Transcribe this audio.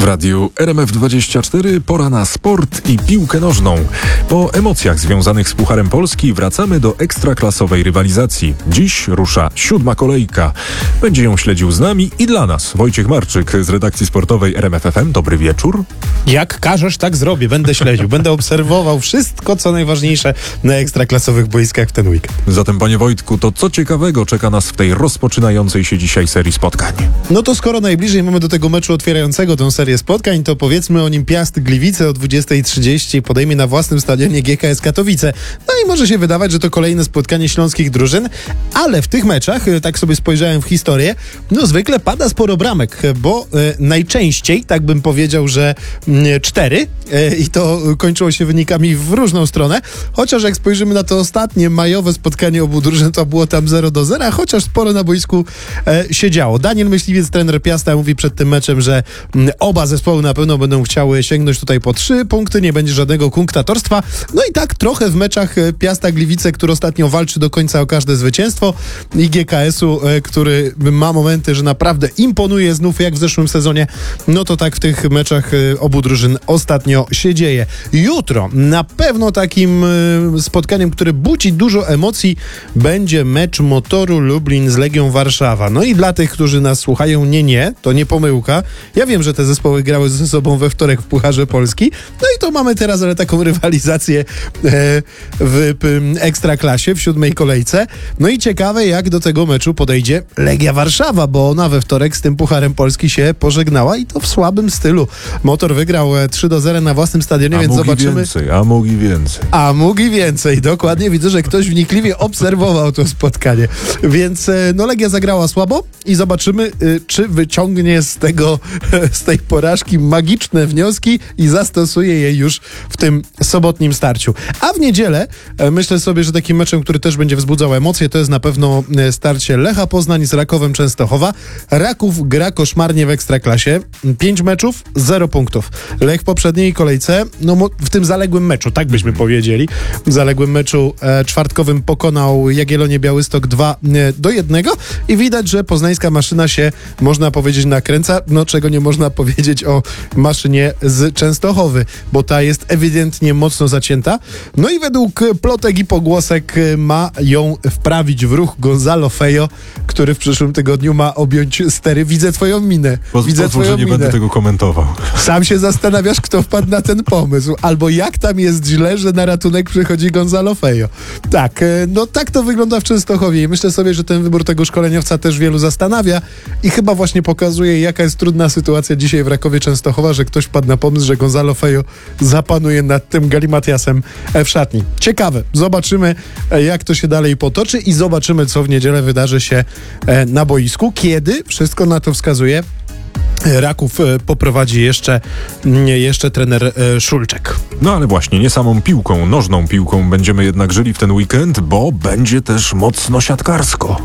W radiu RMF24 pora na sport i piłkę nożną. Po emocjach związanych z Pucharem Polski wracamy do ekstraklasowej rywalizacji. Dziś rusza 7. kolejka. Będzie ją śledził z nami i dla nas Wojciech Marczyk z redakcji sportowej RMF FM. Dobry wieczór. Jak każesz, tak zrobię. Będę śledził, będę obserwował wszystko, co najważniejsze na ekstraklasowych boiskach w ten weekend. Zatem, panie Wojtku, to co ciekawego czeka nas w tej rozpoczynającej się dzisiaj serii spotkań? No to skoro najbliżej mamy do tego meczu otwierającego tę serię spotkań, to powiedzmy o nim Piast Gliwice o 20:30 podejmie na własnym stadionie GKS Katowice. No i może się wydawać, że to kolejne spotkanie śląskich drużyn, ale w tych meczach, tak sobie spojrzałem w historię, no zwykle pada sporo bramek, bo najczęściej, tak bym powiedział, że 4 i to kończyło się wynikami w różną stronę, chociaż jak spojrzymy na to ostatnie majowe spotkanie obu drużyn, to było tam 0-0, chociaż sporo na boisku się działo. Daniel Myśliwiec, trener Piasta, mówi przed tym meczem, że oba zespoły na pewno będą chciały sięgnąć tutaj po 3 punkty, nie będzie żadnego kunktatorstwa. No i tak trochę w meczach Piasta Gliwice, który ostatnio walczy do końca o każde zwycięstwo, i GKS-u, który ma momenty, że naprawdę imponuje znów jak w zeszłym sezonie, no to tak w tych meczach obu drużyn ostatnio się dzieje. Jutro na pewno takim spotkaniem, które budzi dużo emocji, będzie mecz Motoru Lublin z Legią Warszawa. No i dla tych, którzy nas słuchają, nie, to nie pomyłka. Ja wiem, że te zespoły grały ze sobą we wtorek w Pucharze Polski. No i to mamy teraz ale taką rywalizację w Ekstraklasie w 7. kolejce. No i ciekawe, jak do tego meczu podejdzie Legia Warszawa, bo ona we wtorek z tym Pucharem Polski się pożegnała i to w słabym stylu. Motor wygrał 3-0 na własnym stadionie, więc zobaczymy. A mógł i więcej. Dokładnie, widzę, że ktoś wnikliwie obserwował to spotkanie. Więc no Legia zagrała słabo i zobaczymy, czy wyciągnie z tej porażki magiczne wnioski i zastosuje je już w tym sobotnim starciu. A w niedzielę myślę sobie, że takim meczem, który też będzie wzbudzał emocje, to jest na pewno starcie Lecha Poznań z Rakowem Częstochowa. Raków gra koszmarnie w Ekstraklasie. 5 meczów, 0 punktów. Lech w poprzedniej kolejce, no w tym zaległym meczu, tak byśmy powiedzieli, w zaległym meczu czwartkowym pokonał Jagiellonię Białystok 2-1 i widać, że poznańska maszyna się, można powiedzieć, nakręca, no czego nie można powiedzieć o maszynie z Częstochowy, bo ta jest ewidentnie mocno zacięta. No i według plotek i pogłosek ma ją wprawić w ruch Gonzalo Feio, który w przyszłym tygodniu ma objąć stery. Widzę twoją minę. Pozwól, że nie będę tego komentował. Sam się zastanawiasz, kto wpadł na ten pomysł. Albo jak tam jest źle, że na ratunek przychodzi Gonzalo Feio. Tak, no tak to wygląda w Częstochowie i myślę sobie, że ten wybór tego szkoleniowca też wielu zastanawia i chyba właśnie pokazuje, jaka jest trudna sytuacja dzisiaj w Rakowie Częstochowa, że ktoś wpadł na pomysł, że Gonzalo Feio zapanuje nad tym galimatiasem w szatni. Ciekawe. Zobaczymy, jak to się dalej potoczy i zobaczymy, co w niedzielę wydarzy się na boisku, kiedy wszystko na to wskazuje. Raków poprowadzi jeszcze trener Szulczek. No ale właśnie, nie samą piłką, nożną piłką będziemy jednak żyli w ten weekend, bo będzie też mocno siatkarsko.